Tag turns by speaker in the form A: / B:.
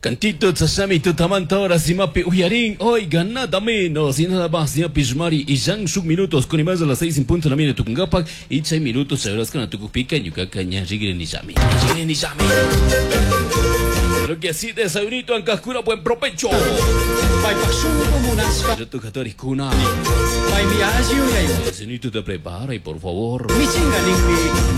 A: Cantito Tsasami Tutamanta ahora Simapi Uyarin, oigan nada menos y nada más, ya Pishmari y Yang Shuk minutos con más de las 6 en punto la mina Tukungapak y 6 minutos seguro que no Tukupica y Yukacaña Rigre Nishami. Lo que así de Saurito en Cascura, buen provecho.
B: Pai Paxuno Comunas,
A: Yo tu Katori Kuna.
B: Pai Miasio y
A: Señorito te prepara y por favor.
B: Michinga Limpi.